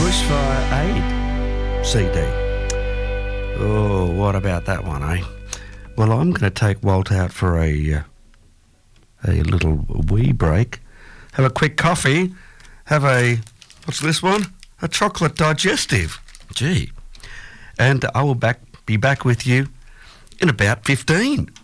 Bushfire Aid CD. Oh, what about that one, eh? Well, I'm going to take Walt out for a little wee break. Have a quick coffee. Have a, what's this one? A chocolate digestive. Gee. And I will be back with you in about 15.